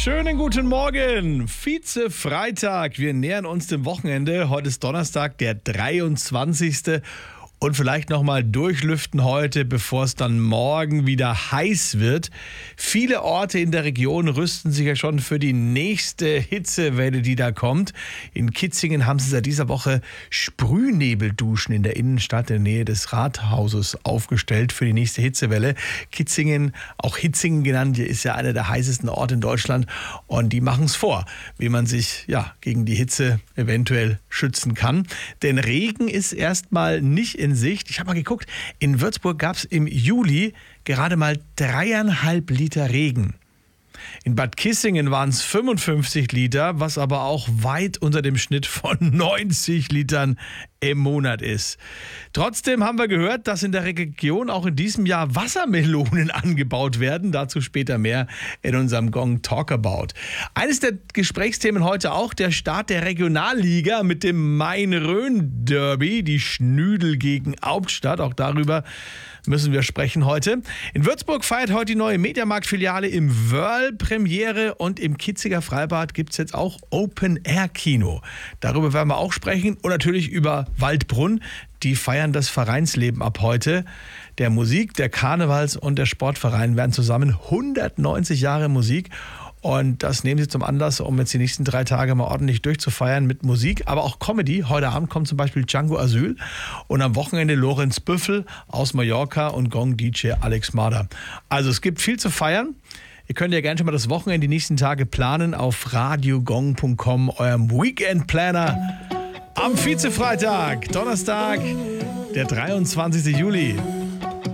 Schönen guten Morgen, Vize-Freitag. Wir nähern uns dem Wochenende. Heute ist Donnerstag, der 23. Und vielleicht nochmal durchlüften heute, bevor es dann morgen wieder heiß wird. Viele Orte in der Region rüsten sich ja schon für die nächste Hitzewelle, die da kommt. In Kitzingen haben sie seit dieser Woche Sprühnebelduschen in der Innenstadt in der Nähe des Rathauses aufgestellt für die nächste Hitzewelle. Kitzingen, auch Hitzingen genannt, ist ja einer der heißesten Orte in Deutschland. Und die machen es vor, wie man sich gegen die Hitze eventuell schützen kann. Denn Regen ist erstmal nicht in Sicht. Ich habe mal geguckt, in Würzburg gab es im Juli gerade mal 3,5 Liter Regen. In Bad Kissingen waren es 55 Liter, was aber auch weit unter dem Schnitt von 90 Litern im Monat ist. Trotzdem haben wir gehört, dass in der Region auch in diesem Jahr Wassermelonen angebaut werden. Dazu später mehr in unserem Gong Talkabout. Eines der Gesprächsthemen heute auch der Start der Regionalliga mit dem Main-Rhön-Derby, die Schnüdel gegen Hauptstadt. Auch darüber müssen wir sprechen heute. In Würzburg feiert heute die neue Mediamarkt-Filiale im Wörl Premiere und im Kitziger Freibad gibt es jetzt auch Open-Air-Kino. Darüber werden wir auch sprechen und natürlich über Waldbrunn. Die feiern das Vereinsleben ab heute. Der Musik-, der Karnevals- und der Sportverein werden zusammen 190 Jahre Musik. Und das nehmen sie zum Anlass, um jetzt die nächsten 3 Tage mal ordentlich durchzufeiern mit Musik, aber auch Comedy. Heute Abend kommt zum Beispiel Django Asyl und am Wochenende Lorenz Büffel aus Mallorca und Gong-DJ Alex Marder. Also es gibt viel zu feiern. Ihr könnt ja gerne schon mal das Wochenende die nächsten Tage planen auf radiogong.com, eurem Weekend-Planner. Am Vize-Freitag, Donnerstag, der 23. Juli.